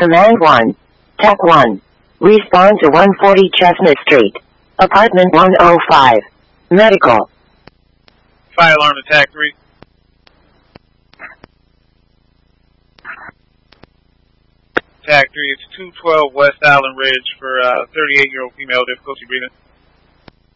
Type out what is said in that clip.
Command 1. Tech 1. Respond to 140 Chestnut Street. Apartment 105. Medical. Fire alarm attack 3. Attack 3, it's 212 West Island Ridge for 38-year-old female, difficulty breathing.